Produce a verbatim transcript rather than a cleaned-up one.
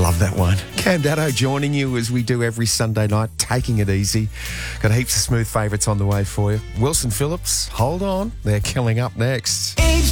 love that one. Candato joining you as we do every Sunday night, taking it easy. Got heaps of smooth favourites on the way for you. Wilson Phillips, hold on. They're killing up next.